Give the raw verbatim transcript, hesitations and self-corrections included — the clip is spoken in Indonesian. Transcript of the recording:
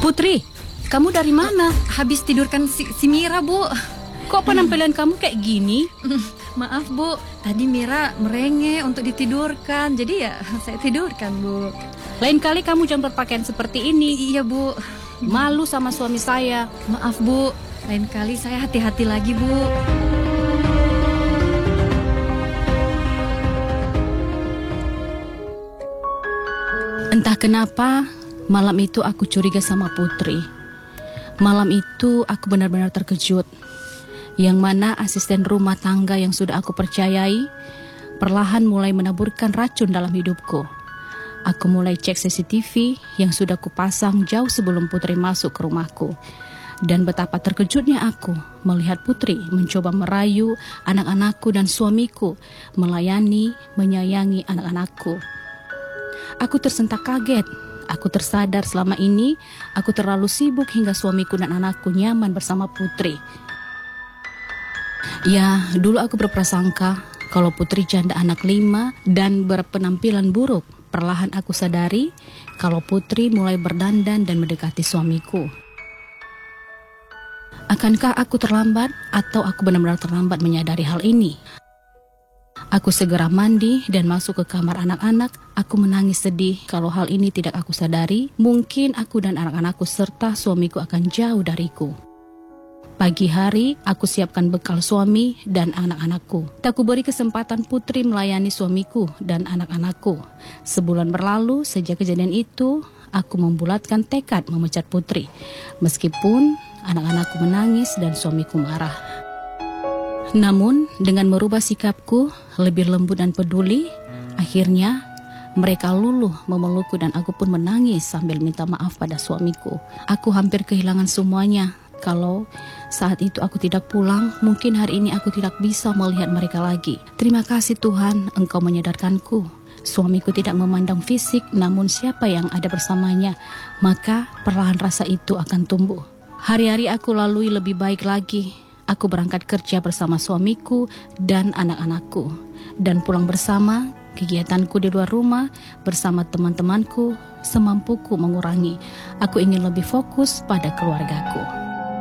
Putri, kamu dari mana? Habis tidurkan si, si Mira, Bu. Kok penampilan kamu kayak gini? Maaf, Bu. Tadi Mira merengek untuk ditidurkan. Jadi ya saya tidurkan, Bu. Lain kali kamu jangan berpakaian seperti ini. Iya, Bu. Malu sama suami saya. Maaf, Bu. Lain kali saya hati-hati lagi, Bu. Entah kenapa, malam itu aku curiga sama Putri. Malam itu aku benar-benar terkejut. Yang mana asisten rumah tangga yang sudah aku percayai perlahan mulai menaburkan racun dalam hidupku. Aku mulai cek C C T V yang sudah kupasang jauh sebelum Putri masuk ke rumahku. Dan betapa terkejutnya aku melihat Putri mencoba merayu anak-anakku dan suamiku, melayani, menyayangi anak-anakku. Aku tersentak kaget. Aku tersadar selama ini aku terlalu sibuk hingga suamiku dan anakku nyaman bersama Putri. Ya, dulu aku berprasangka kalau Putri janda anak lima dan berpenampilan buruk. Perlahan aku sadari kalau Putri mulai berdandan dan mendekati suamiku. Akankah aku terlambat atau aku benar-benar terlambat menyadari hal ini? Aku segera mandi dan masuk ke kamar anak-anak. Aku menangis sedih kalau hal ini tidak aku sadari. Mungkin aku dan anak-anakku serta suamiku akan jauh dariku. Pagi hari, aku siapkan bekal suami dan anak-anakku. Tak kuberi kesempatan Putri melayani suamiku dan anak-anakku. Sebulan berlalu sejak kejadian itu, aku membulatkan tekad memecat Putri. Meskipun anak-anakku menangis dan suamiku marah. Namun, dengan merubah sikapku, lebih lembut dan peduli, akhirnya mereka luluh memelukku dan aku pun menangis sambil minta maaf pada suamiku. Aku hampir kehilangan semuanya. Kalau saat itu aku tidak pulang, mungkin hari ini aku tidak bisa melihat mereka lagi. Terima kasih Tuhan, Engkau menyadarkanku. Suamiku tidak memandang fisik, namun siapa yang ada bersamanya, maka perlahan rasa itu akan tumbuh. Hari-hari aku lalui lebih baik lagi. Aku berangkat kerja bersama suamiku dan anak-anakku. Dan pulang bersama, kegiatanku di luar rumah bersama teman-temanku semampuku mengurangi. Aku ingin lebih fokus pada keluargaku.